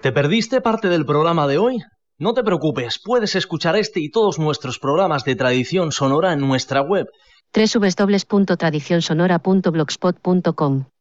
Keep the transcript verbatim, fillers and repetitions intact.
¿Te perdiste parte del programa de hoy? No te preocupes, puedes escuchar este y todos nuestros programas de Tradición Sonora en nuestra web doble u doble u doble u punto tradición sonora punto blogspot punto com.